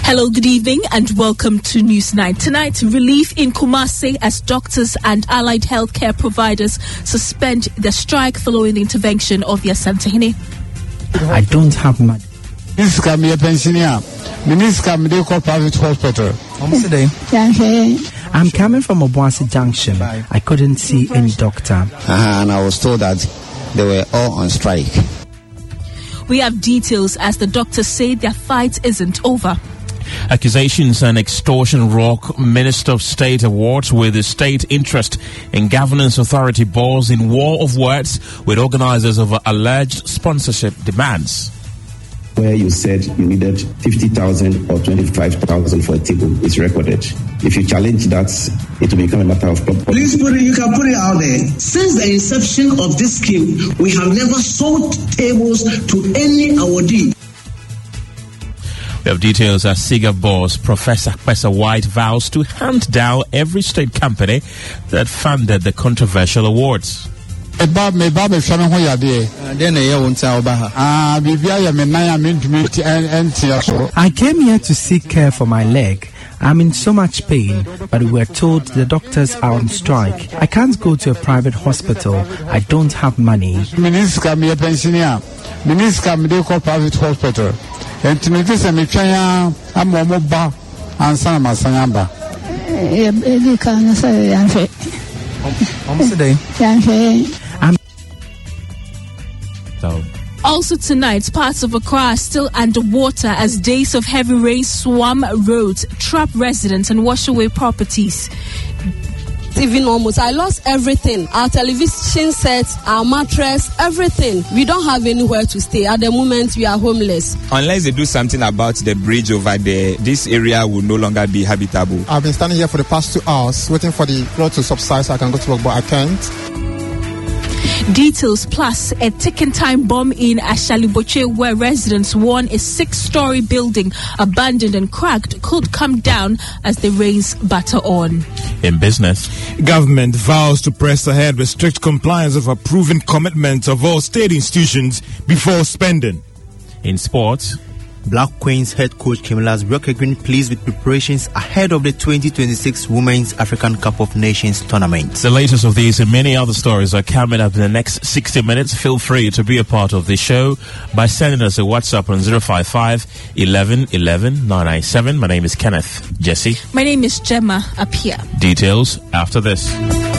Hello, good evening, and welcome to Newsnight. Tonight, relief in Kumasi as doctors and allied healthcare providers suspend their strike following the intervention of the Asantehene. I don't have money. This is a pensioner. Minister medical private hospital. I'm coming from Obuasi Junction. I couldn't see any doctor. And I was told that they were all on strike. We have details as the doctors say their fight isn't over. Accusations and extortion rock Minister of State awards with the state interest in governance authority balls in war of words with organizers over alleged sponsorship demands. Where you said you needed 50,000 or 25,000 for a table is recorded. If you challenge that, it will become a matter of problem. Please you can put it out there. Since the inception of this scheme, we have never sold tables to any awardee. We have details as SIGA boss Professor Kwesa White vows to hunt down every state company that funded the controversial awards. I came here to seek care for my leg. I'm in so much pain, but we were told the doctors are on strike. I can't go to a private hospital. I don't have money. Minister medical private hospital. And to me, this is a China. I'm a mobile and some of my Also tonight, parts of Accra are still underwater as days of heavy rain swam roads, trapped residents and washed away properties. Even almost, I lost everything. Our television sets, our mattress, everything. We don't have anywhere to stay. At the moment, we are homeless. Unless they do something about the bridge over there, this area will no longer be habitable. I've been standing here for the past 2 hours waiting for the flood to subside so I can go to work, but I can't. Details plus a ticking time bomb in Ashaliboche where residents warn a 6-story building abandoned and cracked could come down as the rains batter on. In business, government vows to press ahead with strict compliance of approving commitments of all state institutions before spending. In sports, Black Queens head coach Kemilas Bjork-Green pleased with preparations ahead of the 2026 Women's African Cup of Nations tournament. The latest of these and many other stories are coming up in the next 60 minutes. Feel free to be a part of the show by sending us a WhatsApp on 055 11 11 997. My name is Kenneth Jesse. My name is Gemma Apia. Details after this.